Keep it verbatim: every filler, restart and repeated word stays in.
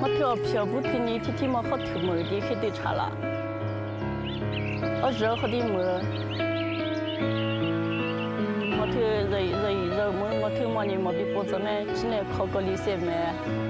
我跳漂不天你天天么好头毛的很得差了，我热好的毛，我头热热热毛我头毛呢毛比脖子呢，只能靠个里些么。